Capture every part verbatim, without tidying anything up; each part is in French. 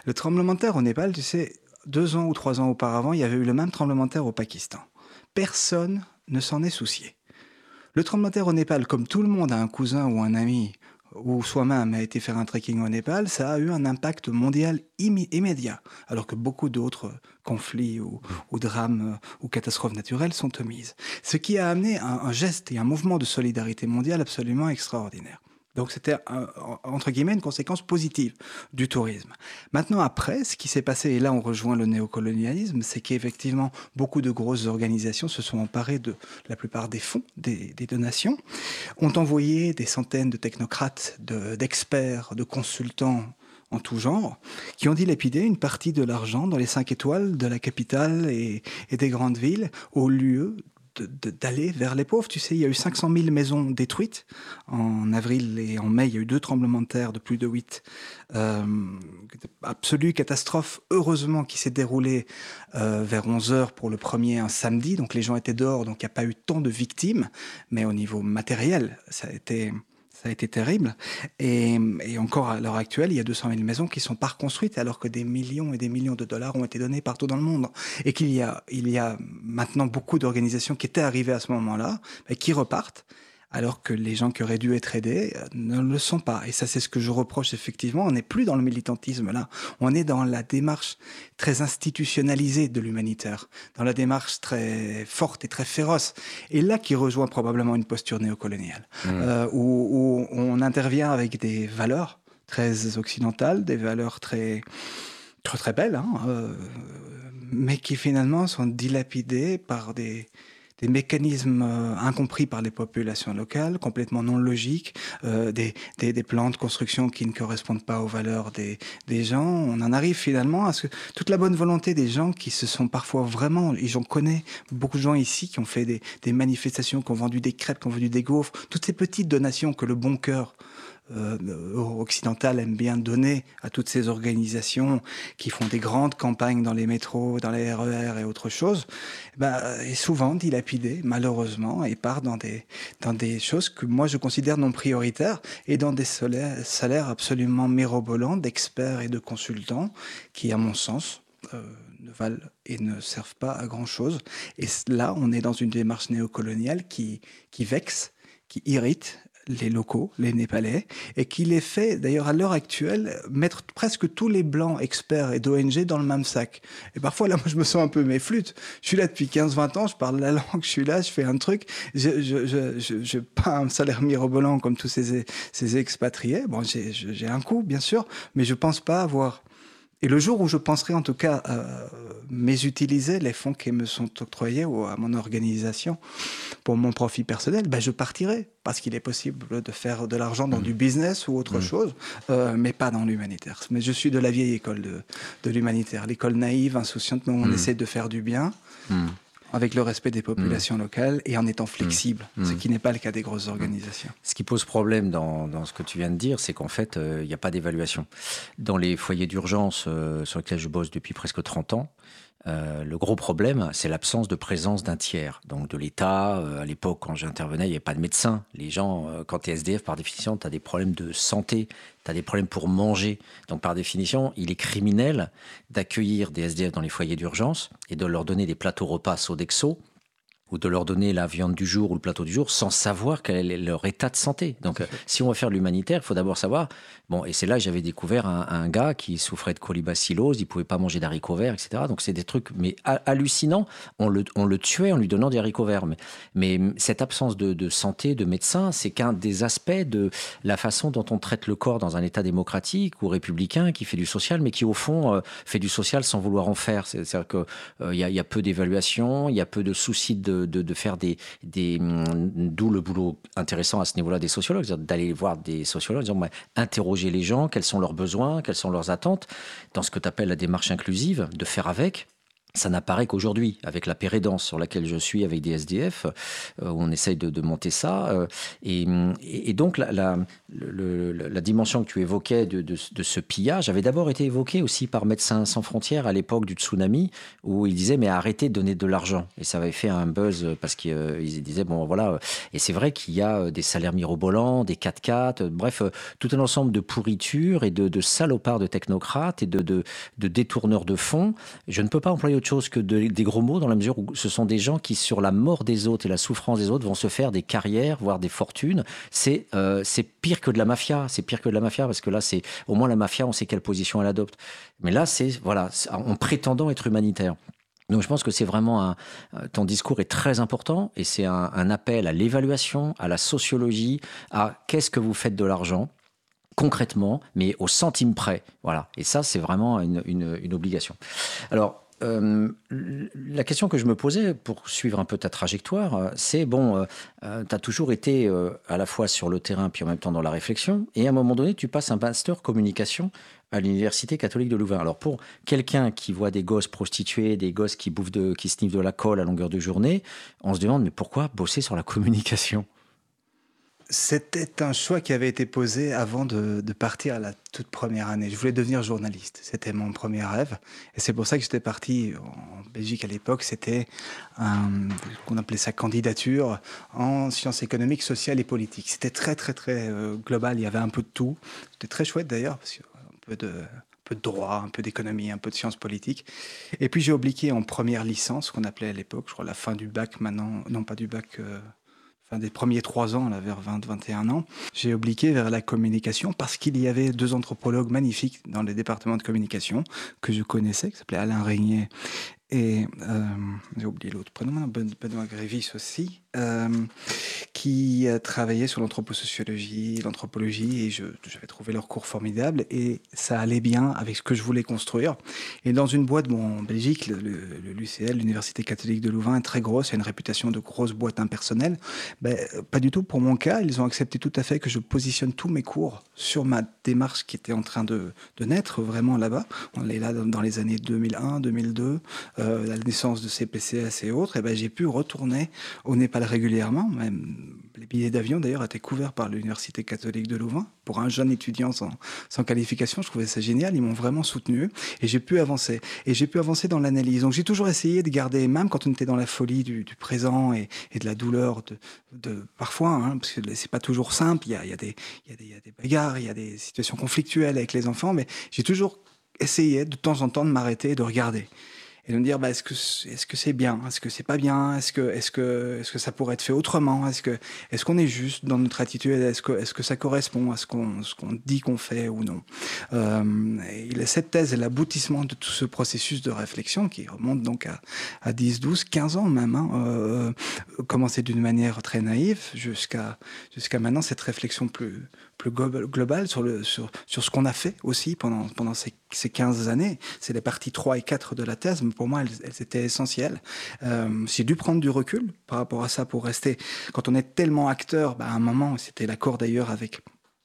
Le tremblement de terre au Népal, tu sais, deux ans ou trois ans auparavant, il y avait eu le même tremblement de terre au Pakistan. Personne ne s'en est soucié. Le tremblement de terre au Népal, comme tout le monde a un cousin ou un ami, ou soi-même a été faire un trekking au Népal, ça a eu un impact mondial immi- immédiat, alors que beaucoup d'autres conflits ou, ou drames euh, ou catastrophes naturelles sont omises. Ce qui a amené un, un geste et un mouvement de solidarité mondiale absolument extraordinaire. Donc c'était, un- entre guillemets, une conséquence positive du tourisme. Maintenant, après, ce qui s'est passé, et là on rejoint le néocolonialisme, c'est qu'effectivement, beaucoup de grosses organisations se sont emparées de la plupart des fonds, des, des donations, ont envoyé des centaines de technocrates, de- d'experts, de consultants en tout genre, qui ont dilapidé une partie de l'argent dans les cinq étoiles de la capitale et, et des grandes villes, au lieu de- de- d'aller vers les pauvres. Tu sais, il y a eu cinq cent mille maisons détruites en avril et en mai. Il y a eu deux tremblements de terre de plus de huit. Euh, absolue catastrophe, heureusement, qui s'est déroulée euh, vers onze heures pour le premier, un samedi. Donc les gens étaient dehors, donc il n'y a pas eu tant de victimes. Mais au niveau matériel, ça a été, ça a été terrible. Et, et encore à l'heure actuelle, il y a deux cent mille maisons qui sont pas reconstruites, alors que des millions et des millions de dollars ont été donnés partout dans le monde. Et qu'il y a, il y a maintenant beaucoup d'organisations qui étaient arrivées à ce moment-là, et qui repartent, alors que les gens qui auraient dû être aidés euh, ne le sont pas. Et ça, c'est ce que je reproche effectivement. On n'est plus dans le militantisme là. On est dans la démarche très institutionnalisée de l'humanitaire, dans la démarche très forte et très féroce. Et là qui rejoint probablement une posture néocoloniale, Mmh. euh, où, où on intervient avec des valeurs très occidentales, des valeurs très très, très belles, hein, euh, mais qui finalement sont dilapidées par des des mécanismes euh, incompris par les populations locales, complètement non logiques, euh, des, des, des plans de construction qui ne correspondent pas aux valeurs des, des gens. On en arrive finalement à ce que toute la bonne volonté des gens qui se sont parfois vraiment, et j'en connais beaucoup de gens ici qui ont fait des, des manifestations, qui ont vendu des crêpes, qui ont vendu des gaufres, toutes ces petites donations que le bon cœur euh, occidentale aime bien donner à toutes ces organisations qui font des grandes campagnes dans les métros, dans les R E R et autre chose, bah, est souvent dilapidée, malheureusement, et part dans des, dans des choses que moi je considère non prioritaires et dans des salaires, salaires absolument mirobolants d'experts et de consultants qui, à mon sens, euh, ne valent et ne servent pas à grand-chose. Et là, on est dans une démarche néocoloniale qui, qui vexe, qui irrite les locaux, les Népalais, et qui les fait, d'ailleurs à l'heure actuelle, mettre presque tous les blancs experts et d'O N G dans le même sac. Et parfois, là, moi, je me sens un peu mes flûtes. Je suis là depuis quinze vingt ans, je parle la langue, je suis là, je fais un truc, je je, je, je, je pas un salaire mirobolant comme tous ces, ces expatriés. Bon, j'ai, j'ai un coût, bien sûr, mais je pense pas avoir... Et le jour où je penserai en tout cas euh, mésutiliser les fonds qui me sont octroyés ou à mon organisation pour mon profit personnel, ben je partirai parce qu'il est possible de faire de l'argent dans Mmh. du business ou autre Mmh. chose, euh, mais pas dans l'humanitaire. Mais je suis de la vieille école de, de l'humanitaire, l'école naïve, insouciante, où on Mmh. essaie de faire du bien Mmh. avec le respect des Mmh. populations locales et en étant flexible, Mmh. ce qui n'est pas le cas des grosses organisations. Ce qui pose problème dans, dans ce que tu viens de dire, c'est qu'en fait, il euh, n'y a pas d'évaluation. Dans les foyers d'urgence euh, sur lesquels je bosse depuis presque trente ans, euh, le gros problème, c'est l'absence de présence d'un tiers. Donc de l'État, euh, à l'époque, quand j'intervenais, il n'y avait pas de médecin. Les gens, euh, quand tu es S D F, par définition, tu as des problèmes de santé, tu as des problèmes pour manger. Donc par définition, il est criminel d'accueillir des S D F dans les foyers d'urgence et de leur donner des plateaux repas Sodexo, ou de leur donner la viande du jour ou le plateau du jour sans savoir quel est leur état de santé. Donc, euh, si on va faire l'humanitaire, il faut d'abord savoir... Bon, et c'est là que j'avais découvert un, un gars qui souffrait de colibacillose, il ne pouvait pas manger d'haricots verts, et cetera. Donc, c'est des trucs mais hallucinants. On le, on le tuait en lui donnant des haricots verts. Mais, mais cette absence de, de santé, de médecin, c'est qu'un des aspects de la façon dont on traite le corps dans un État démocratique ou républicain qui fait du social, mais qui, au fond, euh, fait du social sans vouloir en faire. C'est-à-dire qu'il euh, y, y a peu d'évaluation, il y a peu de soucis de De, de faire des, des d'où le boulot intéressant à ce niveau-là des sociologues, d'aller voir des sociologues, disant, bah, interroger les gens, quels sont leurs besoins, quelles sont leurs attentes, dans ce que tu appelles la démarche inclusive, de faire avec. Ça n'apparaît qu'aujourd'hui, avec la pérédance sur laquelle je suis avec des S D F, euh, où on essaye de, de monter ça. Euh, et, et donc, la, la, le, la dimension que tu évoquais de, de, de ce pillage avait d'abord été évoquée aussi par Médecins sans frontières à l'époque du tsunami, où ils disaient, mais arrêtez de donner de l'argent. Et ça avait fait un buzz parce qu'ils euh, disaient, bon, voilà. Et c'est vrai qu'il y a des salaires mirobolants, des quatre-quatre, euh, bref, euh, tout un ensemble de pourritures et de, de salopards de technocrates et de, de, de détourneurs de fonds. Je ne peux pas employer autre chose que de, des gros mots, dans la mesure où ce sont des gens qui, sur la mort des autres et la souffrance des autres, vont se faire des carrières, voire des fortunes. C'est euh, c'est pire que de la mafia. C'est pire que de la mafia, parce que là, c'est au moins la mafia, on sait quelle position elle adopte. Mais là, c'est voilà, en prétendant être humanitaire. Donc je pense que c'est vraiment un, ton discours est très important, et c'est un, un appel à l'évaluation, à la sociologie, à qu'est-ce que vous faites de l'argent concrètement, mais au centime près. Voilà. Et ça, c'est vraiment une, une, une obligation. Alors, Euh, la question que je me posais pour suivre un peu ta trajectoire, c'est bon, euh, tu as toujours été euh, à la fois sur le terrain puis en même temps dans la réflexion, et à un moment donné, tu passes un master communication à l'Université catholique de Louvain. Alors pour quelqu'un qui voit des gosses prostitués, des gosses qui bouffent de, qui sniffent de la colle à longueur de journée, on se demande mais pourquoi bosser sur la communication ? C'était un choix qui avait été posé avant de, de partir à la toute première année. Je voulais devenir journaliste. C'était mon premier rêve. Et c'est pour ça que j'étais parti en Belgique à l'époque. C'était un, qu'on appelait ça candidature en sciences économiques, sociales et politiques. C'était très, très, très euh, global. Il y avait un peu de tout. C'était très chouette d'ailleurs, parce que un peu de... un peu de droit, un peu d'économie, un peu de sciences politiques. Et puis j'ai obliqué en première licence, qu'on appelait à l'époque, je crois la fin du bac maintenant, non pas du bac... Euh, Enfin, des premiers trois ans, là, vers vingt, vingt et un ans, j'ai obliqué vers la communication parce qu'il y avait deux anthropologues magnifiques dans les départements de communication que je connaissais, qui s'appelaient Alain Régnier et euh, j'ai oublié l'autre prénom, Benoît Grévis aussi, euh, qui euh, travaillaient sur l'anthroposociologie, l'anthropologie, et je, j'avais trouvé leur cours formidable, et ça allait bien avec ce que je voulais construire. Et dans une boîte, bon, en Belgique, le, le, le l'U C L, l'Université catholique de Louvain, est très grosse, il y a une réputation de grosse boîte impersonnelle. Ben, pas du tout pour mon cas, ils ont accepté tout à fait que je positionne tous mes cours sur ma démarche qui était en train de, de naître vraiment là-bas. On est là dans les années deux mille un, deux mille deux, Euh, la naissance de C P C S et autres, et ben j'ai pu retourner au Népal régulièrement. Même les billets d'avion d'ailleurs étaient couverts par l'Université catholique de Louvain. Pour un jeune étudiant sans, sans qualification, je trouvais ça génial. Ils m'ont vraiment soutenu et j'ai pu avancer. Et j'ai pu avancer dans l'analyse. Donc j'ai toujours essayé de garder, même quand on était dans la folie du, du présent et, et de la douleur, de, de parfois, hein, parce que c'est pas toujours simple. Il y a, il y a des, il y a des, il y a des bagarres, il y a des situations conflictuelles avec les enfants, mais j'ai toujours essayé de temps en temps de m'arrêter et de regarder. Et de me dire, bah, est-ce que est-ce que c'est bien, est-ce que c'est pas bien, est-ce que est-ce que est-ce que ça pourrait être fait autrement, est-ce que est-ce qu'on est juste dans notre attitude, est-ce que est-ce que ça correspond à ce qu'on ce qu'on dit qu'on fait ou non. Euh, et cette thèse est l'aboutissement de tout ce processus de réflexion qui remonte donc à à dix, douze, quinze ans même. Hein, euh, commencé d'une manière très naïve jusqu'à jusqu'à maintenant cette réflexion plus plus globale sur le sur sur ce qu'on a fait aussi pendant pendant ces ces quinze années. C'est les parties trois et quatre de la thèse, mais pour moi, elles, elles étaient essentielles. Euh, j'ai dû prendre du recul par rapport à ça pour rester... Quand on est tellement acteur, bah, à un moment, c'était l'accord d'ailleurs avec,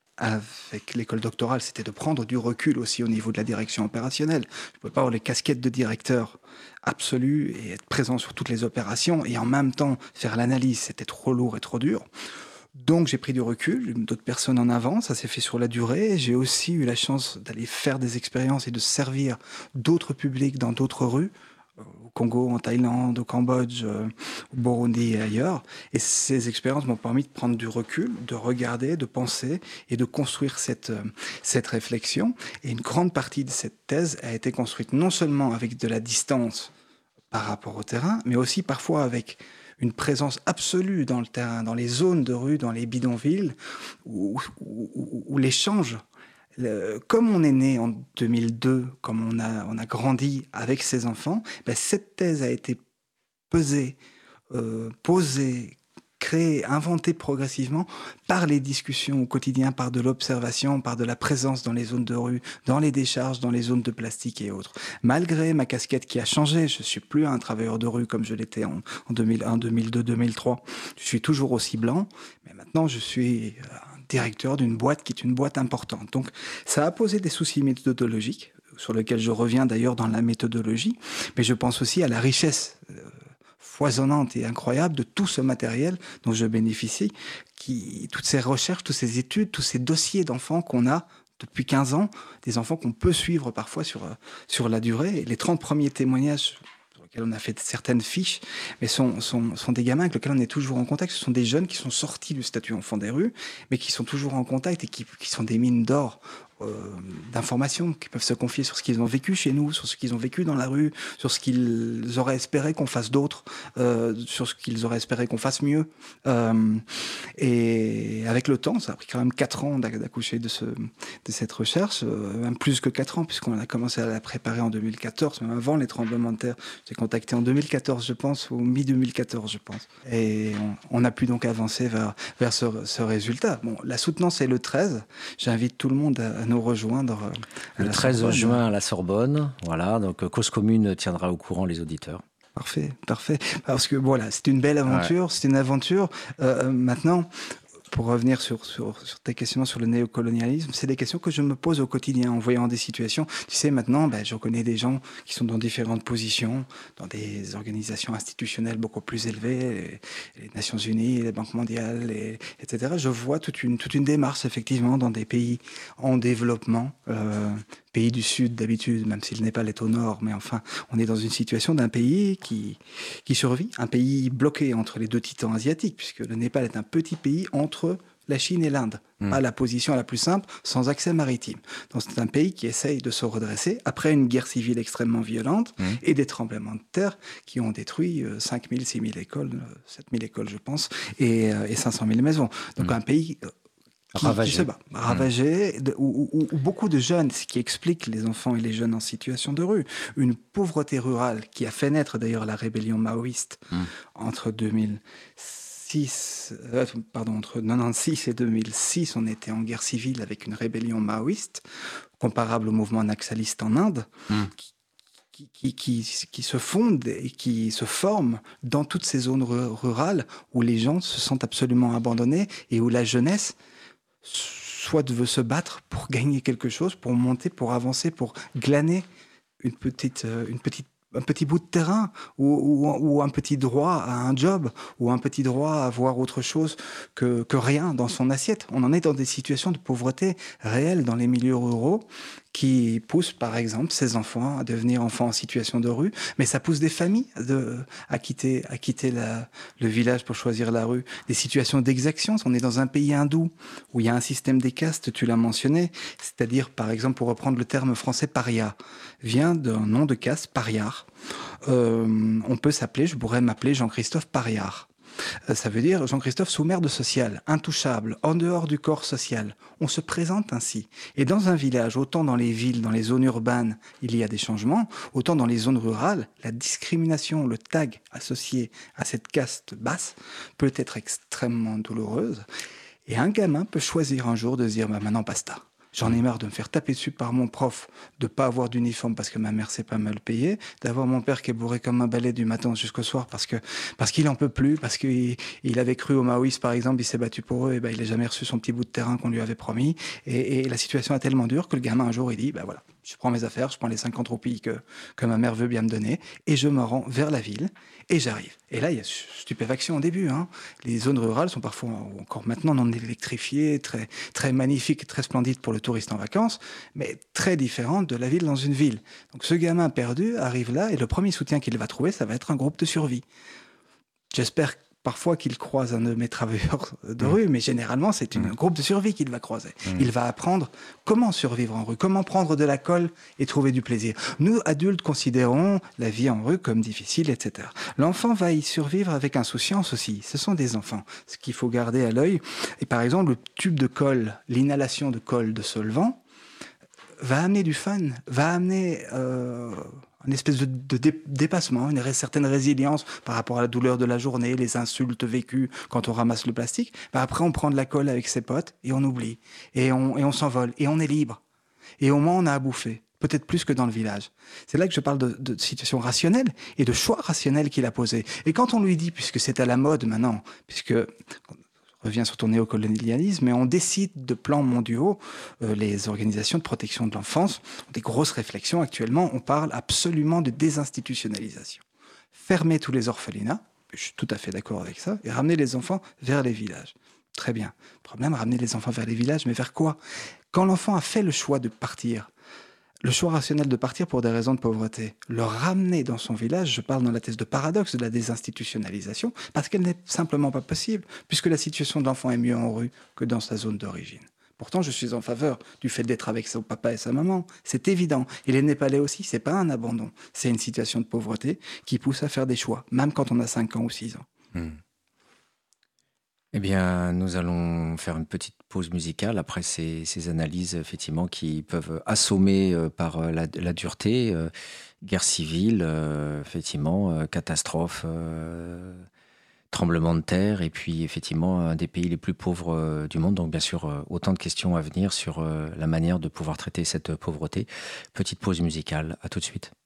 avec l'école doctorale, c'était de prendre du recul aussi au niveau de la direction opérationnelle. Je ne pouvais pas avoir les casquettes de directeur absolu et être présent sur toutes les opérations et en même temps faire l'analyse. C'était trop lourd et trop dur. Donc j'ai pris du recul, d'autres personnes en avant, ça s'est fait sur la durée. J'ai aussi eu la chance d'aller faire des expériences et de servir d'autres publics dans d'autres rues, au Congo, en Thaïlande, au Cambodge, au Burundi et ailleurs. Et ces expériences m'ont permis de prendre du recul, de regarder, de penser et de construire cette, cette réflexion. Et une grande partie de cette thèse a été construite non seulement avec de la distance par rapport au terrain, mais aussi parfois avec une présence absolue dans le terrain, dans les zones de rue, dans les bidonvilles, où, où, où, où l'échange, le, comme on est né en deux mille deux, comme on a, on a grandi avec ses enfants, ben cette thèse a été pesée, euh, posée, créée, inventée progressivement par les discussions au quotidien, par de l'observation, par de la présence dans les zones de rue, dans les décharges, dans les zones de plastique et autres. Malgré ma casquette qui a changé, je ne suis plus un travailleur de rue comme je l'étais en, en deux mille un, deux mille deux, deux mille trois. Je suis toujours aussi blanc, mais maintenant je suis un directeur d'une boîte qui est une boîte importante. Donc ça a posé des soucis méthodologiques, sur lequel je reviens d'ailleurs dans la méthodologie, mais je pense aussi à la richesse euh, foisonnante et incroyable de tout ce matériel dont je bénéficie, qui, toutes ces recherches, toutes ces études, tous ces dossiers d'enfants qu'on a depuis quinze ans, des enfants qu'on peut suivre parfois sur, sur la durée. Et les trente premiers témoignages sur lesquels on a fait certaines fiches, mais sont, sont, sont des gamins avec lesquels on est toujours en contact. Ce sont des jeunes qui sont sortis du statut enfant des rues, mais qui sont toujours en contact et qui, qui sont des mines d'or euh, d'informations, qui peuvent se confier sur ce qu'ils ont vécu chez nous, sur ce qu'ils ont vécu dans la rue, sur ce qu'ils auraient espéré qu'on fasse d'autre, euh, sur ce qu'ils auraient espéré qu'on fasse mieux. Euh, et avec le temps, ça a pris quand même quatre ans d'accoucher de, ce, de cette recherche, euh, même plus que quatre ans, puisqu'on a commencé à la préparer en deux mille quatorze, même avant les tremblements de terre. J'ai contacté en deux mille quatorze, je pense, ou mi-deux mille quatorze, je pense. Et on, on a pu donc avancer vers, vers ce, ce résultat. Bon, la soutenance est le treize. J'invite tout le monde à, à nous rejoindre. Le treize juin à la Sorbonne. Voilà, donc Cause Commune tiendra au courant les auditeurs. Parfait, parfait. Parce que voilà, c'est une belle aventure, ouais. c'est une aventure. Euh, maintenant, pour revenir sur, sur, sur tes questions sur le néocolonialisme, c'est des questions que je me pose au quotidien en voyant des situations. Tu sais, maintenant, ben, je reconnais des gens qui sont dans différentes positions, dans des organisations institutionnelles beaucoup plus élevées, les, les Nations Unies, les banques mondiales, les, et cetera. Je vois toute une, toute une démarche, effectivement, dans des pays en développement, euh, pays du Sud d'habitude, même si le Népal est au nord, mais enfin, on est dans une situation d'un pays qui, qui survit, un pays bloqué entre les deux titans asiatiques, puisque le Népal est un petit pays entre la Chine et l'Inde, mmh. à la position la plus simple, sans accès maritime. Donc c'est un pays qui essaye de se redresser après une guerre civile extrêmement violente mmh. et des tremblements de terre qui ont détruit euh, cinq mille, six mille écoles, euh, sept mille écoles je pense, et, euh, et cinq cent mille maisons. Donc mmh. un pays... Euh, Qui, ravagé, qui se bat, ravagé, mmh. de, où, où, où beaucoup de jeunes, ce qui explique les enfants et les jeunes en situation de rue, une pauvreté rurale qui a fait naître d'ailleurs la rébellion maoïste mmh. entre deux mille six, euh, pardon, entre quatre-vingt-seize et deux mille six, on était en guerre civile avec une rébellion maoïste comparable au mouvement naxaliste en Inde. Mmh. Qui, qui, qui, qui se fonde et qui se forme dans toutes ces zones rurales où les gens se sentent absolument abandonnés et où la jeunesse soit veut se battre pour gagner quelque chose, pour monter, pour avancer, pour glaner une petite, une petite, un petit bout de terrain ou, ou, ou un petit droit à un job ou un petit droit à avoir autre chose que, que rien dans son assiette. On en est dans des situations de pauvreté réelles dans les milieux ruraux qui poussent, par exemple, ces enfants à devenir enfants en situation de rue, mais ça pousse des familles de, à quitter, à quitter la, le village pour choisir la rue. Des situations d'exaction. On est dans un pays hindou où il y a un système des castes, tu l'as mentionné, c'est-à-dire, par exemple, pour reprendre le terme français paria, vient d'un nom de caste, pariar. Euh, on peut s'appeler, je pourrais m'appeler Jean-Christophe Pariard. Ça veut dire Jean-Christophe sous merde social, intouchable, en dehors du corps social. On se présente ainsi. Et dans un village, autant dans les villes, dans les zones urbaines, il y a des changements, autant dans les zones rurales, la discrimination, le tag associé à cette caste basse peut être extrêmement douloureuse. Et un gamin peut choisir un jour de se dire bah, « maintenant basta ». J'en ai marre de me faire taper dessus par mon prof, de pas avoir d'uniforme parce que ma mère s'est pas mal payée, d'avoir mon père qui est bourré comme un balai du matin jusqu'au soir parce que parce qu'il en peut plus, parce qu'il il avait cru aux maoïstes par exemple, il s'est battu pour eux et ben il a jamais reçu son petit bout de terrain qu'on lui avait promis et, et la situation est tellement dure que le gamin un jour il dit ben voilà, je prends mes affaires, je prends les cinquante roupies que que ma mère veut bien me donner et je me rends vers la ville et j'arrive. Et là il y a stupéfaction au début, hein. Les zones rurales sont parfois encore maintenant non électrifiées, très très magnifiques, très splendides pour le touriste en vacances, mais très différente de la ville dans une ville. Donc ce gamin perdu arrive là et le premier soutien qu'il va trouver, ça va être un groupe de survie. J'espère parfois qu'il croise un de mes travailleurs de rue, mais généralement c'est un groupe de survie qu'il va croiser. Mmh. Il va apprendre comment survivre en rue, comment prendre de la colle et trouver du plaisir. Nous, adultes, considérons la vie en rue comme difficile, et cetera. L'enfant va y survivre avec insouciance aussi. Ce sont des enfants, ce qu'il faut garder à l'œil. Et par exemple, le tube de colle, l'inhalation de colle de solvant, va amener du fun, va amener euh, une espèce de, de dé- dépassement, une certaine résilience par rapport à la douleur de la journée, les insultes vécues quand on ramasse le plastique. Ben après, on prend de la colle avec ses potes et on oublie. Et on, et on s'envole. Et on est libre. Et au moins, on a à bouffer. Peut-être plus que dans le village. C'est là que je parle de, de situation rationnelle et de choix rationnels qu'il a posés. Et quand on lui dit, puisque c'est à la mode maintenant, puisque... revient sur ton néocolonialisme, mais on décide de plans mondiaux. Euh, les organisations de protection de l'enfance ont des grosses réflexions actuellement. On parle absolument de désinstitutionnalisation. Fermer tous les orphelinats, je suis tout à fait d'accord avec ça, et ramener les enfants vers les villages. Très bien. Problème, ramener les enfants vers les villages, mais vers quoi? Quand l'enfant a fait le choix de partir, le choix rationnel de partir pour des raisons de pauvreté, le ramener dans son village, je parle dans la thèse de paradoxe de la désinstitutionnalisation, parce qu'elle n'est simplement pas possible, puisque la situation de l'enfant est mieux en rue que dans sa zone d'origine. Pourtant, je suis en faveur du fait d'être avec son papa et sa maman. C'est évident. Et les Népalais aussi, c'est pas un abandon. C'est une situation de pauvreté qui pousse à faire des choix, même quand on a cinq ans ou six ans. Mmh. Eh bien, nous allons faire une petite pause musicale après ces, ces analyses, effectivement, qui peuvent assommer euh, par euh, la, la dureté, euh, guerre civile, euh, effectivement, euh, catastrophe, euh, tremblement de terre, et puis, effectivement, un des pays les plus pauvres euh, du monde. Donc, bien sûr, euh, autant de questions à venir sur euh, la manière de pouvoir traiter cette pauvreté. Petite pause musicale, à tout de suite.